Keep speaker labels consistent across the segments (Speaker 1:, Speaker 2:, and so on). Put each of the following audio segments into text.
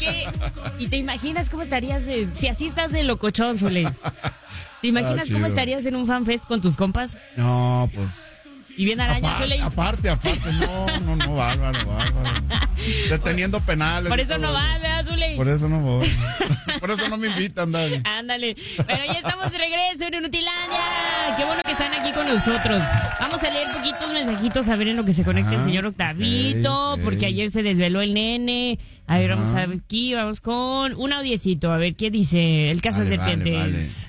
Speaker 1: ¿Qué? ¿Y te imaginas cómo estarías si así estás de locochón, Zule? ¿Te imaginas cómo estarías en un fanfest con tus compas?
Speaker 2: No, pues...
Speaker 1: Y bien araña, Zule.
Speaker 2: Aparte, no, bárbaro. Deteniendo penales.
Speaker 1: Por eso no vas, ¿verdad, Zule?
Speaker 2: Por eso no voy. Por eso no me invitan, Dani.
Speaker 1: Ándale. Bueno, ya estamos de regreso en Inutilandia. Qué bueno que están aquí con nosotros. Vamos a leer poquitos mensajitos a ver en lo que se conecta el señor Octavito,
Speaker 2: okay.
Speaker 1: porque ayer se desveló el nene. A ver, vamos a ver aquí, vamos con un audiecito. A ver, ¿qué dice el Cazaserpientes?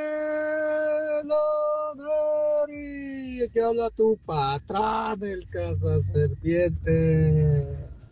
Speaker 3: Que habla tu patrón, el Cazaserpiente.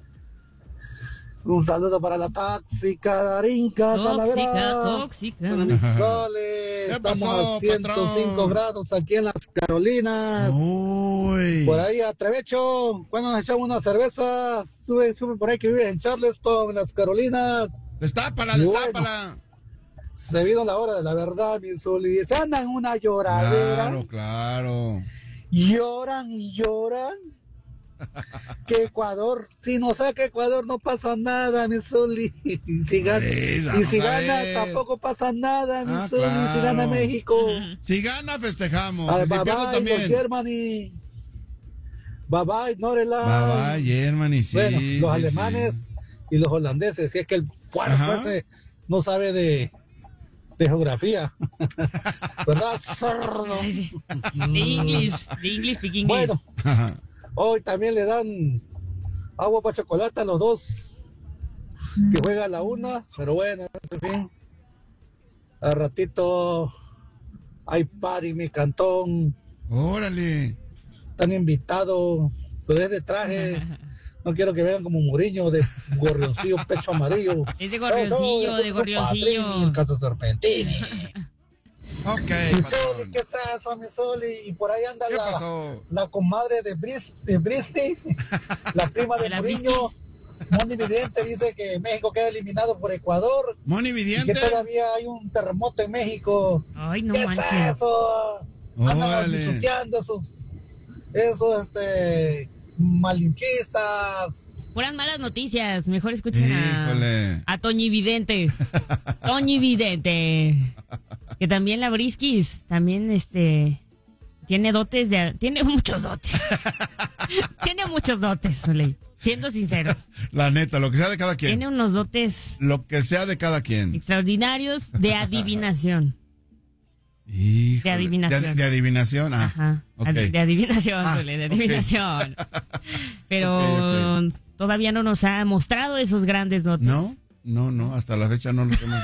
Speaker 3: Un saludo para la tóxica Darinka
Speaker 1: Tóxica.
Speaker 3: Para mis soles. Estamos a 105 patrón? Grados aquí en las Carolinas.
Speaker 2: Uy.
Speaker 3: Por ahí a Trevecho. Cuando nos echamos una cerveza, sube por ahí que vive en Charleston, en las Carolinas.
Speaker 2: Destápala.
Speaker 3: Bueno, se vino la hora de la verdad, mi Zuli. Se andan una lloradera.
Speaker 2: Claro.
Speaker 3: Lloran. Que Ecuador, si no saca Ecuador no pasa nada, mi Zuli. Y si gana tampoco pasa nada, mi Zuli. Claro. Si gana México.
Speaker 2: Si gana festejamos.
Speaker 3: Si
Speaker 2: pierde también.
Speaker 3: Los Germany. Bye, Norela.
Speaker 2: Bye, Germany, sí.
Speaker 3: Bueno, los alemanes y los holandeses. Si es que el puerco ese no sabe de geografía. ¿Verdad, sordo?
Speaker 1: De English speaking.
Speaker 3: Bueno, hoy también le dan agua para chocolate a los dos que juega a la una, pero bueno, en fin. Al ratito hay party, mi cantón.
Speaker 2: Órale.
Speaker 3: Están invitados, pero es de traje. No quiero que vean como Mourinho de gorrioncillo, pecho amarillo.
Speaker 1: Es de gorrioncillo, de gorrioncillo.
Speaker 3: El Cazaserpientes.
Speaker 2: Ok.
Speaker 3: Mi Zuli, ¿qué es eso, mi Zuli? Y por ahí anda la comadre de Bristy, la prima de Mourinho. Moni Vidente dice que México queda eliminado por Ecuador.
Speaker 2: Moni Vidente.
Speaker 3: Y que todavía hay un terremoto en México.
Speaker 1: Ay, no
Speaker 3: ¿Qué
Speaker 1: manches.
Speaker 3: es eso? Andan discutiendo esos malinchistas.
Speaker 1: Puras malas noticias. Mejor escuchen a Toñi Vidente. Toñi Vidente. Que también la Briskis, también tiene dotes tiene muchos dotes. Tiene muchos dotes, Soley. Siendo sinceros.
Speaker 2: La neta, lo que sea de cada quien.
Speaker 1: Tiene unos dotes.
Speaker 2: Lo que sea de cada quien.
Speaker 1: Extraordinarios de adivinación.
Speaker 2: Híjole.
Speaker 1: De adivinación.
Speaker 2: De adivinación,
Speaker 1: Ajá.
Speaker 2: Okay.
Speaker 1: De adivinación, Soley, de adivinación. Okay. Pero todavía no nos ha mostrado esos grandes dotes.
Speaker 2: No, hasta la fecha no lo tenemos.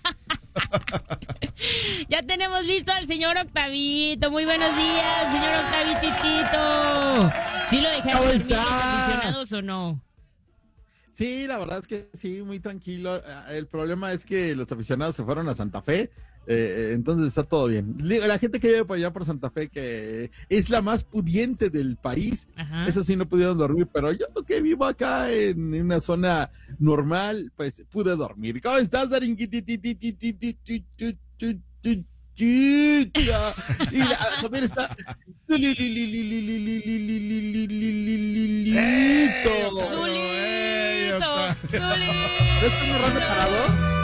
Speaker 1: Ya tenemos listo al señor Octavito. Muy buenos días, señor Octavititito. ¿Sí lo dejaron dormir los aficionados o no?
Speaker 4: Sí, la verdad es que sí, muy tranquilo. El problema es que los aficionados se fueron a Santa Fe, entonces está todo bien. La gente que vive por allá por Santa Fe, que es la más pudiente del país, eso sí no pudieron dormir, pero yo que vivo acá en una zona normal, pues pude dormir. ¿Cómo estás, y también está
Speaker 1: Zulito.
Speaker 4: ¿No está muy raro parado?